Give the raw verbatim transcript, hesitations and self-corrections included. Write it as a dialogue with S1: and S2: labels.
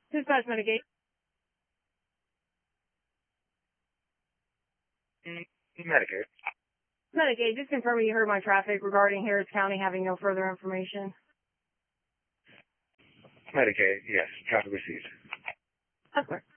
S1: Dispatch Medicaid.
S2: Mm, Medicaid.
S1: Medicaid, just confirming you heard my traffic regarding Harris County having no further information.
S2: Medicaid, yes. Traffic received.
S1: Of course.